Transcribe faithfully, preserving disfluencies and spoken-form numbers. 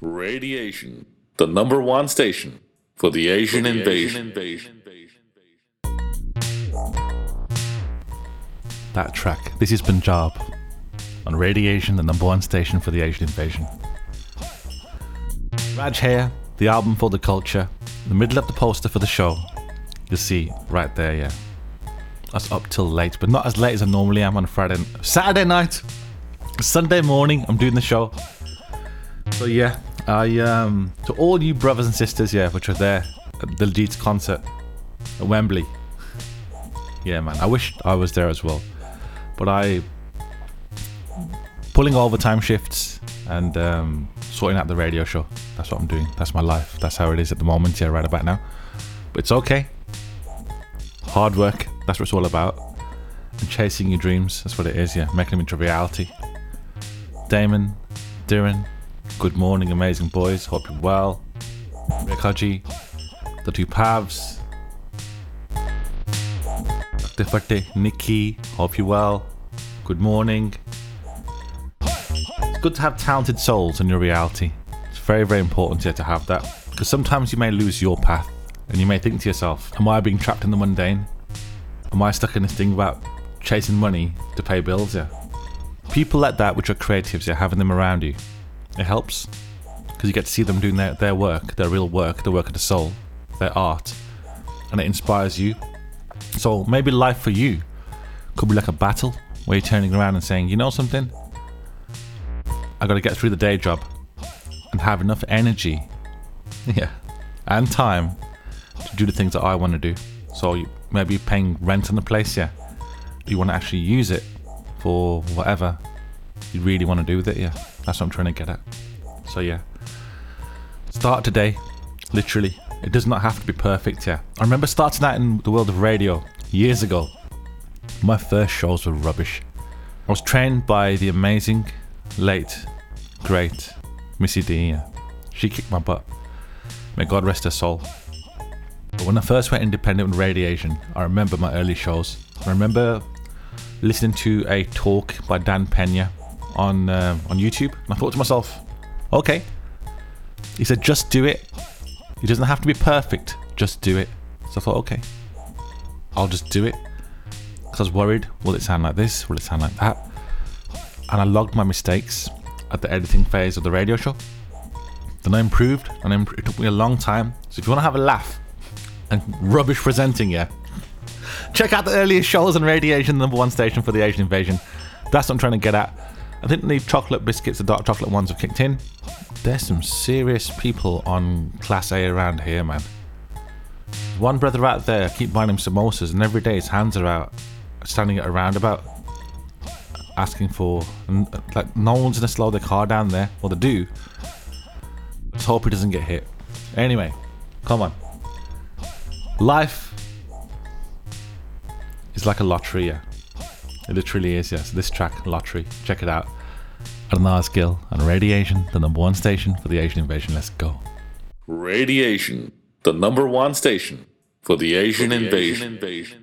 Radiation, the number one station for the Asian invasion. That track. This is Punjab on Radiation, the number one station for the Asian invasion. Raj here, the album for the culture, in the middle of the poster for the show. You'll see right there, yeah. That's up till late, but not as late as I normally am on a Friday, Saturday night, Sunday morning. I'm doing the show. So yeah, I um to all you brothers and sisters, yeah, which are there at the Diljit's concert at Wembley. Yeah, man, I wish I was there as well, but I pulling overtime shifts and um, sorting out the radio show. That's what I'm doing. That's my life. That's how it is at the moment. Yeah, right about now. But it's okay. Hard work. That's what it's all about. And chasing your dreams. That's what it is. Yeah, making them into reality. Damon, Darren, good morning, amazing boys. Hope you're well. Rick Haji, the two Pavs, Doctor Fateh, Nikki. Hope you're well. Good morning. It's good to have talented souls in your reality. It's very, very important here to have that, because sometimes you may lose your path and you may think to yourself, am I being trapped in the mundane? Am I stuck in this thing about chasing money to pay bills? Yeah. People like that, which are creatives, yeah, having them around you, it helps, because you get to see them doing their, their work, their real work, the work of the soul, their art, and it inspires you. So maybe life for you could be like a battle where you're turning around and saying, you know something, I got to get through the day job and have enough energy, yeah, and time to do the things that I want to do. So you, maybe you're paying rent on the place, yeah, you want to actually use it for whatever you really want to do with it. Yeah, that's what I'm trying to get at. So yeah, start today, literally. It does not have to be perfect. Yeah, I remember starting out in the world of radio years ago. My first shows were rubbish. I was trained by the amazing, late, great Missy D. Yeah. She kicked my butt. May God rest her soul. But when I first went independent with Radiation, I remember my early shows. I remember listening to a talk by Dan Pena on uh, on YouTube, and I thought to myself, okay. He said, just do it. It doesn't have to be perfect, just do it. So I thought, okay, I'll just do it. Because I was worried, will it sound like this? Will it sound like that? And I logged my mistakes at the editing phase of the radio show. Then I improved, and imp- it took me a long time. So if you want to have a laugh and rubbish presenting, yeah, check out the earliest shows on Radiation, the number one station for the Asian invasion. That's what I'm trying to get at. I think the chocolate biscuits, the dark chocolate ones, have kicked in. There's some serious people on Class A around here, man. One brother out there, I keep buying him samosas, and every day his hands are out, standing at a roundabout, asking for, and like no one's gonna slow their car down there. Well, they do. Let's hope he doesn't get hit. Anyway, come on. Life is like a lottery, yeah. It literally is, yes. This track, Lottery, check it out. Arnaz Gill on Radiation, the number one station for the Asian invasion. Let's go. Radiation, the number one station for the Asian, for the invasion. Asian invasion.